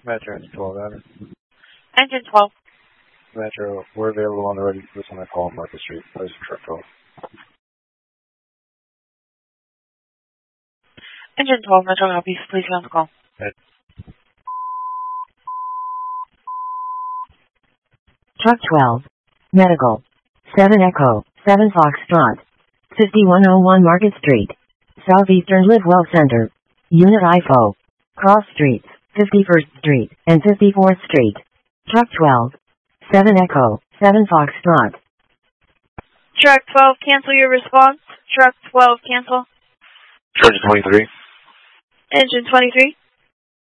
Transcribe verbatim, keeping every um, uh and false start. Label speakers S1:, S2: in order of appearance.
S1: Metro, it's twelve, Avenue.
S2: Engine twelve.
S1: Metro, we're available on the ready for this on the call on Market Street. Place truck twelve.
S2: Engine twelve, Metro copies. Please be on the call.
S1: Hey.
S3: Truck twelve. Medical. seven Echo, seven Foxtrot. fifty-one oh one Market Street. Southeastern Livewell Center. Unit I F O. Cross Streets, fifty-first Street, and fifty-fourth Street. Truck twelve. seven Echo, seven Foxtrot.
S2: Truck twelve, cancel your response. Truck twelve, cancel.
S1: Charge twenty-three.
S2: Engine twenty-three.